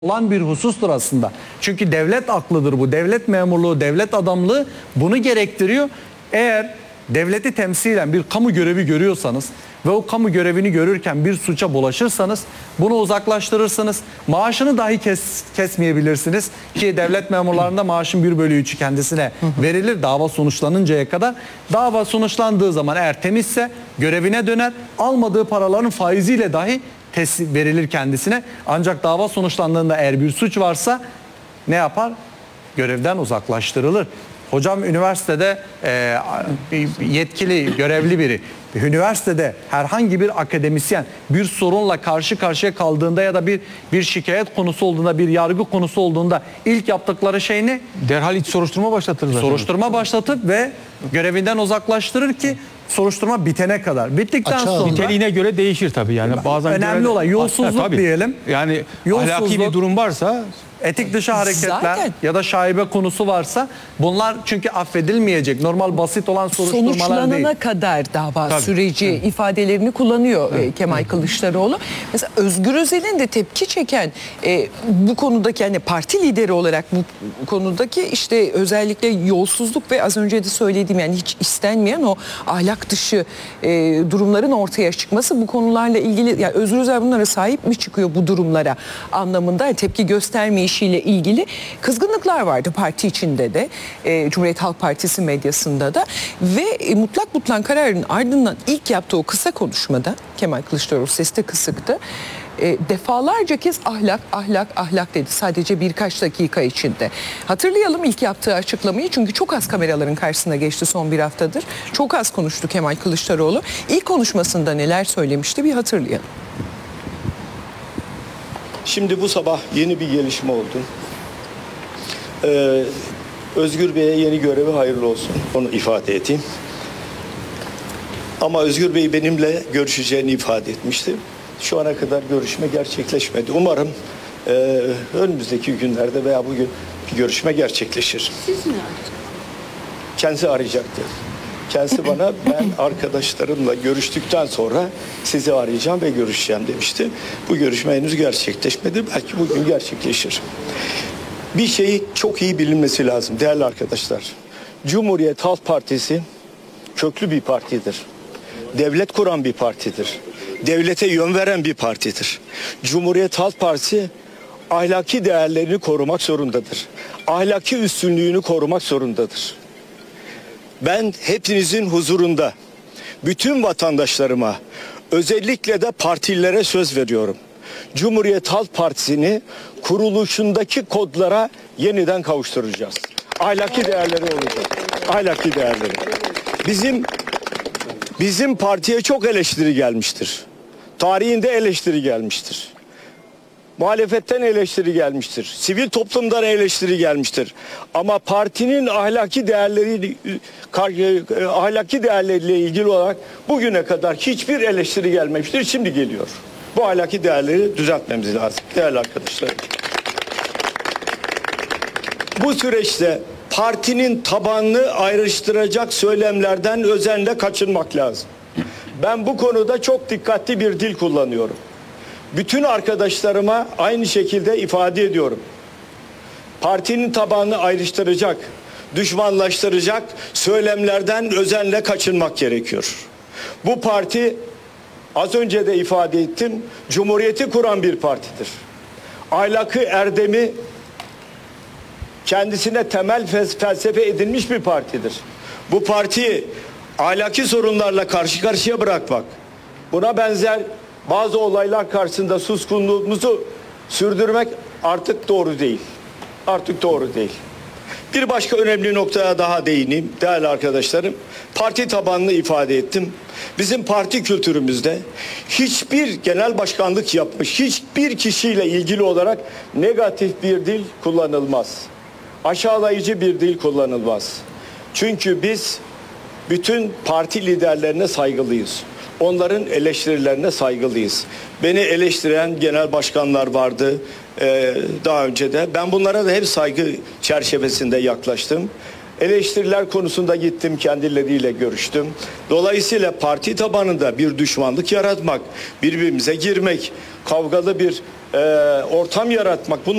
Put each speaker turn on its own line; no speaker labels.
olan bir husustur aslında. Çünkü devlet aklıdır bu. Devlet memurluğu, devlet adamlığı bunu gerektiriyor. Eğer devleti temsilen bir kamu görevi görüyorsanız ve o kamu görevini görürken bir suça bulaşırsanız bunu uzaklaştırırsınız. Maaşını dahi kesmeyebilirsiniz ki devlet memurlarında maaşın 1/3'ü kendisine verilir dava sonuçlanıncaya kadar. Dava sonuçlandığı zaman eğer temizse görevine döner, almadığı paraların faiziyle dahi verilir kendisine. Ancak dava sonuçlandığında eğer bir suç varsa ne yapar? Görevden uzaklaştırılır. Hocam üniversitede yetkili, görevli biri, üniversitede herhangi bir akademisyen bir sorunla karşı karşıya kaldığında ya da bir şikayet konusu olduğunda, bir yargı konusu olduğunda ilk yaptıkları şey ne?
Derhal iç soruşturma başlatırlar.
Soruşturma başlatıp ve görevinden uzaklaştırır ki soruşturma bitene kadar. Bittikten sonra
niteliğine göre değişir tabii yani. Bazen
önemli olan yolsuzluk diyelim.
Yani ahlaki bir durum varsa,
etik dışı hareketler
zaten
ya da şaibe konusu varsa bunlar çünkü affedilmeyecek. Normal basit olan soruşturmalar değil.
Sonuçlanana kadar dava süreci ifadelerini kullanıyor Kemal Kılıçdaroğlu. Mesela Özgür Özel'in de tepki çeken bu konudaki yani parti lideri olarak bu konudaki işte özellikle yolsuzluk ve az önce de söylediğim yani hiç istenmeyen o ahlak dışı durumların ortaya çıkması bu konularla ilgili yani Özgür Özel bunlara sahip mi çıkıyor bu durumlara anlamında tepki göstermeyişiyle ilgili kızgınlıklar vardı parti içinde de Cumhuriyet Halk Partisi medyasında da ve mutlak butlan kararın ardından ilk yaptığı o kısa konuşmada Kemal Kılıçdaroğlu sesi de kısıktı. Defalarca kez ahlak dedi sadece birkaç dakika içinde. Hatırlayalım ilk yaptığı açıklamayı çünkü çok az kameraların karşısına geçti son bir haftadır. Çok az konuştu Kemal Kılıçdaroğlu. İlk konuşmasında neler söylemişti bir hatırlayalım.
Şimdi bu sabah yeni bir gelişme oldu. Özgür Bey'e yeni görevi hayırlı olsun. Onu ifade edeyim. Ama Özgür Bey benimle görüşeceğini ifade etmişti. Şu ana kadar görüşme gerçekleşmedi. Umarım önümüzdeki günlerde veya bugün bir görüşme gerçekleşir.
Siz mi arayacaksınız?
Kendisi arayacaktı. Kendisi bana ben arkadaşlarımla görüştükten sonra sizi arayacağım ve görüşeceğim demişti. Bu görüşme henüz gerçekleşmedi. Belki bugün gerçekleşir. Bir şeyi çok iyi bilinmesi lazım değerli arkadaşlar. Cumhuriyet Halk Partisi köklü bir partidir. Devlet kuran bir partidir. Devlete yön veren bir partidir. Cumhuriyet Halk Partisi ahlaki değerlerini korumak zorundadır. Ahlaki üstünlüğünü korumak zorundadır. Ben hepinizin huzurunda bütün vatandaşlarıma özellikle de partilere söz veriyorum. Cumhuriyet Halk Partisi'ni kuruluşundaki kodlara yeniden kavuşturacağız. Ahlaki değerleri olacak. Ahlaki değerleri. Bizim partiye çok eleştiri gelmiştir. Tarihinde eleştiri gelmiştir. Muhalefetten eleştiri gelmiştir. Sivil toplumdan eleştiri gelmiştir. Ama partinin ahlaki değerleriyle ilgili olarak bugüne kadar hiçbir eleştiri gelmemiştir. Şimdi geliyor. Bu ahlaki değerleri düzeltmemiz lazım değerli arkadaşlar. Bu süreçte partinin tabanını ayrıştıracak söylemlerden özenle kaçınmak lazım. Ben bu konuda çok dikkatli bir dil kullanıyorum. Bütün arkadaşlarıma aynı şekilde ifade ediyorum. Partinin tabanını ayrıştıracak, düşmanlaştıracak söylemlerden özenle kaçınmak gerekiyor. Bu parti az önce de ifade ettim, Cumhuriyeti kuran bir partidir. Ahlakı, erdemi kendisine temel felsefe edilmiş bir partidir. Bu partiyi ahlaki sorunlarla karşı karşıya bırakmak, buna benzer bazı olaylar karşısında suskunluğumuzu sürdürmek artık doğru değil. Artık doğru değil. Bir başka önemli noktaya daha değineyim değerli arkadaşlarım. Parti tabanını ifade ettim. Bizim parti kültürümüzde hiçbir genel başkanlık yapmış hiçbir kişiyle ilgili olarak negatif bir dil kullanılmaz. Aşağılayıcı bir dil kullanılmaz. Çünkü biz bütün parti liderlerine saygılıyız. Onların eleştirilerine saygılıyız. Beni eleştiren genel başkanlar vardı daha önce de. Ben bunlara da hep saygı çerçevesinde yaklaştım. Eleştiriler konusunda gittim, kendileriyle görüştüm. Dolayısıyla parti tabanında bir düşmanlık yaratmak, birbirimize girmek, kavgalı bir ortam yaratmak,